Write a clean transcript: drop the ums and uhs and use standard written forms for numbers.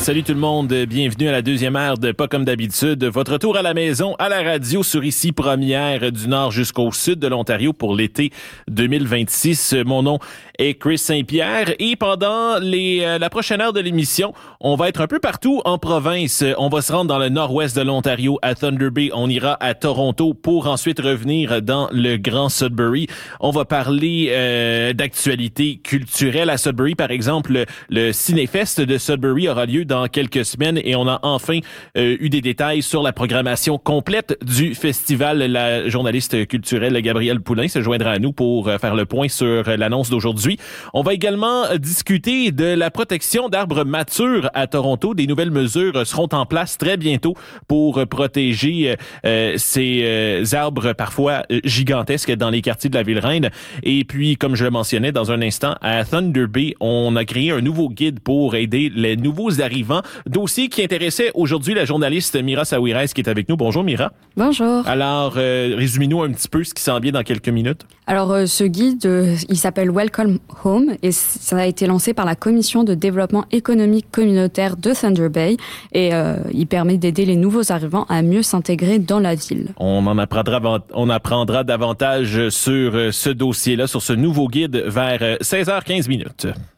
Salut tout le monde, bienvenue à la deuxième heure de Pas comme d'habitude. Votre retour à la maison, à la radio sur ici première du nord jusqu'au sud de l'Ontario pour l'été 2026. Mon nom est Chris Saint-Pierre et pendant la prochaine heure de l'émission, on va être un peu partout en province. On va se rendre dans le nord-ouest de l'Ontario à Thunder Bay. On ira à Toronto pour ensuite revenir dans le Grand Sudbury. On va parler d'actualité culturelle à Sudbury. Par exemple, le Cinéfest de Sudbury aura lieu dans quelques semaines et on a enfin eu des détails sur la programmation complète du festival. La journaliste culturelle Gabrielle Poulain se joindra à nous pour faire le point sur l'annonce d'aujourd'hui. On va également discuter de la protection d'arbres matures à Toronto. Des nouvelles mesures seront en place très bientôt pour protéger ces arbres parfois gigantesques dans les quartiers de la Ville-Reine. Et puis, comme je le mentionnais dans un instant, à Thunder Bay, on a créé un nouveau guide pour aider les nouveaux arrivants. Dossier qui intéressait aujourd'hui la journaliste Mira Saouirès qui est avec nous. Bonjour Mira. Bonjour. Alors, résumez-nous un petit peu ce qui s'en vient dans quelques minutes. Alors, ce guide, il s'appelle Welcome Home et ça a été lancé par la Commission de développement économique communautaire de Thunder Bay et il permet d'aider les nouveaux arrivants à mieux s'intégrer dans la ville. On apprendra davantage sur ce dossier-là, sur ce nouveau guide vers 16h15 minutes.